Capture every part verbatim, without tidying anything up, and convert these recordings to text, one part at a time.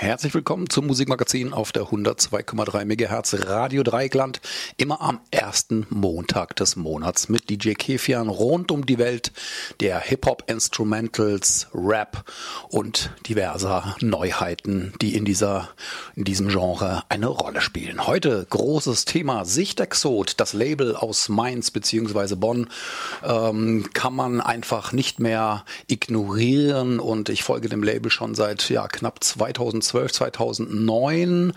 Herzlich willkommen zum Musikmagazin auf der hundertzwei Komma drei Megahertz Radio Dreieckland. Immer am ersten Montag des Monats mit D J Kefian rund um die Welt der Hip-Hop, Instrumentals, Rap und diverser Neuheiten, die in dieser, in diesem Genre eine Rolle spielen. Heute großes Thema Sichtexot, das Label aus Mainz bzw. Bonn, ähm, kann man einfach nicht mehr ignorieren und ich folge dem Label schon seit ja, knapp zweitausendzwölf, zweitausendneun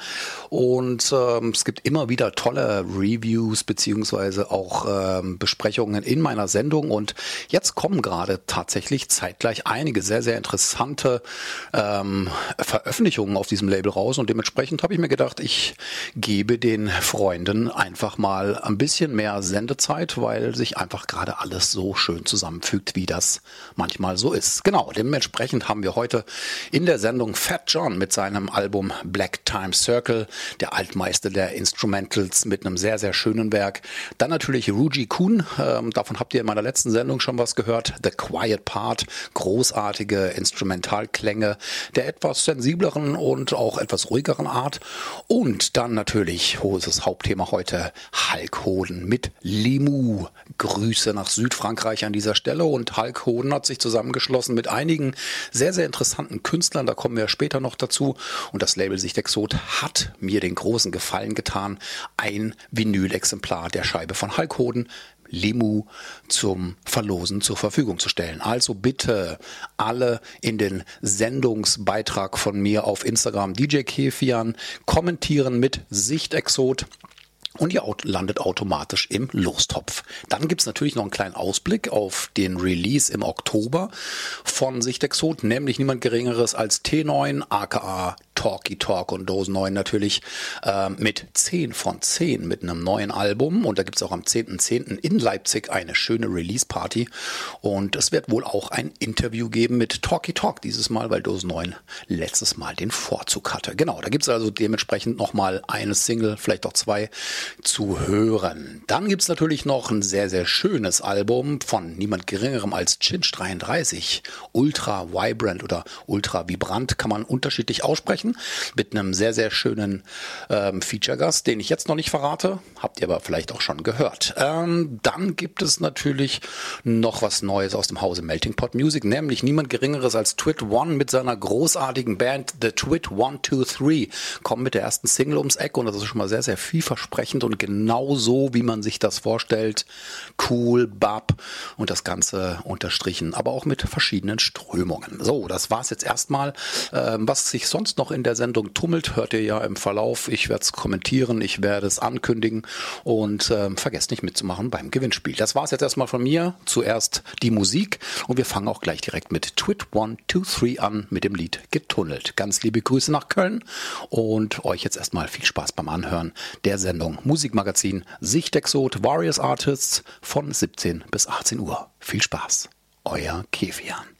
und ähm, es gibt immer wieder tolle Reviews beziehungsweise auch ähm, Besprechungen in meiner Sendung und jetzt kommen gerade tatsächlich zeitgleich einige sehr, sehr interessante ähm, Veröffentlichungen auf diesem Label raus und dementsprechend habe ich mir gedacht, ich gebe den Freunden einfach mal ein bisschen mehr Sendezeit, weil sich einfach gerade alles so schön zusammenfügt, wie das manchmal so ist. Genau, dementsprechend haben wir heute in der Sendung Fat John mit seinem Album Black Time Circle, der Altmeister der Instrumentals mit einem sehr, sehr schönen Werk. Dann natürlich Ruji Kun, ähm, davon habt ihr in meiner letzten Sendung schon was gehört. The Quiet Part, großartige Instrumentalklänge der etwas sensibleren und auch etwas ruhigeren Art. Und dann natürlich, wo ist das Hauptthema heute, Hulk Hoden mit Limu. Grüße nach Südfrankreich an dieser Stelle und Hulk Hoden hat sich zusammengeschlossen mit einigen sehr, sehr interessanten Künstlern, da kommen wir später noch dazu. Und das Label Sichtexot hat mir den großen Gefallen getan, ein Vinylexemplar der Scheibe von Hulk Hoden, Limu, zum Verlosen zur Verfügung zu stellen. Also bitte alle in den Sendungsbeitrag von mir auf Instagram D J Kefian kommentieren mit Sichtexot. Und ihr landet automatisch im Lostopf. Dann gibt's natürlich noch einen kleinen Ausblick auf den Release im Oktober von Sichtexot, nämlich niemand Geringeres als T neun, aka Talky Talk und Dose neun natürlich äh, mit zehn von zehn mit einem neuen Album. Und da gibt's auch am zehnten zehnten in Leipzig eine schöne Release-Party. Und es wird wohl auch ein Interview geben mit Talky Talk dieses Mal, weil Dose neun letztes Mal den Vorzug hatte. Genau, da gibt's also dementsprechend nochmal eine Single, vielleicht auch zwei, zu hören. Dann gibt's natürlich noch ein sehr, sehr schönes Album von niemand Geringerem als Chinch dreiunddreißig. Ultra Vibrant oder Ultra Vibrant kann man unterschiedlich aussprechen. Mit einem sehr, sehr schönen ähm, Feature-Gast, den ich jetzt noch nicht verrate. Habt ihr aber vielleicht auch schon gehört. Ähm, dann gibt es natürlich noch was Neues aus dem Hause Melting Pot Music, nämlich niemand Geringeres als Twit One mit seiner großartigen Band The Twit one two three kommen mit der ersten Single ums Eck und das ist schon mal sehr, sehr vielversprechend und genau so, wie man sich das vorstellt. Cool, bap und das Ganze unterstrichen, aber auch mit verschiedenen Strömungen. So, das war's jetzt erstmal. Ähm, was sich sonst noch in der Sendung tummelt, hört ihr ja im Verlauf. Ich werde es kommentieren, ich werde es ankündigen und ähm, vergesst nicht mitzumachen beim Gewinnspiel. Das war's jetzt erstmal von mir. Zuerst die Musik und wir fangen auch gleich direkt mit Twit one two three an mit dem Lied Getunnelt. Ganz liebe Grüße nach Köln und euch jetzt erstmal viel Spaß beim Anhören der Sendung Musikmagazin Sichtexot Various Artists von siebzehn bis achtzehn Uhr. Viel Spaß. Euer Kefian.